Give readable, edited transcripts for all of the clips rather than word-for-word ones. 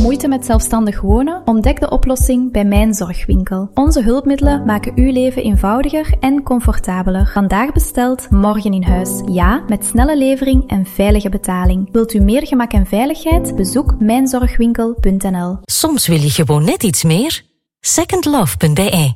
Moeite met zelfstandig wonen? Ontdek de oplossing bij Mijn Zorgwinkel. Onze hulpmiddelen maken uw leven eenvoudiger en comfortabeler. Vandaag besteld, morgen in huis. Ja, met snelle levering en veilige betaling. Wilt u meer gemak en veiligheid? Bezoek mijnzorgwinkel.nl. Soms wil je gewoon net iets meer. Secondlove.be.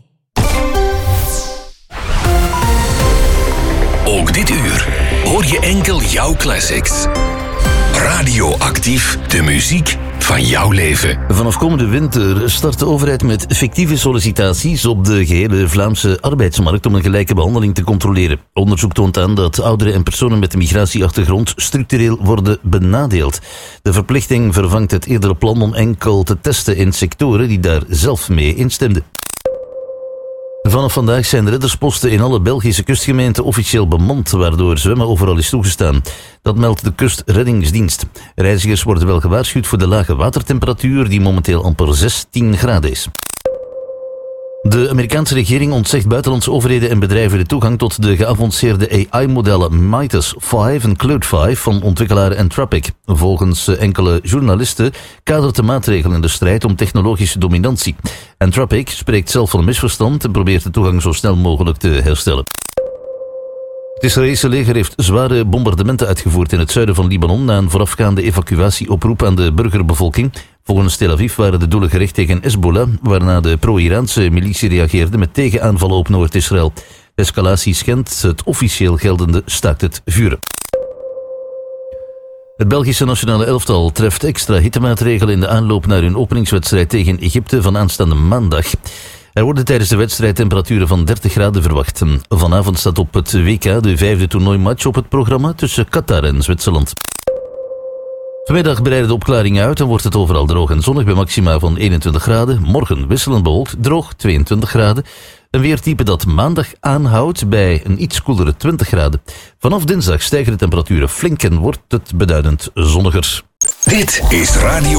Ook dit uur hoor je enkel jouw classics. Radioactief, de muziek van jouw leven. Vanaf komende winter start de overheid met fictieve sollicitaties op de gehele Vlaamse arbeidsmarkt om een gelijke behandeling te controleren. Onderzoek toont aan dat ouderen en personen met een migratieachtergrond structureel worden benadeeld. De verplichting vervangt het eerdere plan om enkel te testen in sectoren die daar zelf mee instemden. Vanaf vandaag zijn reddersposten in alle Belgische kustgemeenten officieel bemand, waardoor zwemmen overal is toegestaan. Dat meldt de Kustreddingsdienst. Reizigers worden wel gewaarschuwd voor de lage watertemperatuur, die momenteel amper 16 graden is. De Amerikaanse regering ontzegt buitenlandse overheden en bedrijven de toegang tot de geavanceerde AI-modellen Midas 5 en Claude 5 van ontwikkelaar Anthropic. Volgens enkele journalisten kadert de maatregel in de strijd om technologische dominantie. Anthropic spreekt zelf van een misverstand en probeert de toegang zo snel mogelijk te herstellen. Het Israëlische leger heeft zware bombardementen uitgevoerd in het zuiden van Libanon na een voorafgaande evacuatieoproep aan de burgerbevolking. Volgens Tel Aviv waren de doelen gericht tegen Hezbollah, waarna de pro-Iraanse militie reageerde met tegenaanvallen op Noord-Israël. De escalatie schendt het officieel geldende staakt het vuren. Het Belgische nationale elftal treft extra hittemaatregelen in de aanloop naar hun openingswedstrijd tegen Egypte van aanstaande maandag. Er worden tijdens de wedstrijd temperaturen van 30 graden verwacht. Vanavond staat op het WK de 5e toernooimatch op het programma tussen Qatar en Zwitserland. Vanmiddag breiden de opklaringen uit en wordt het overal droog en zonnig bij maxima van 21 graden. Morgen wisselend bewolkt, droog 22 graden. Een weertype dat maandag aanhoudt bij een iets koelere 20 graden. Vanaf dinsdag stijgen de temperaturen flink en wordt het beduidend zonniger. Dit is Radio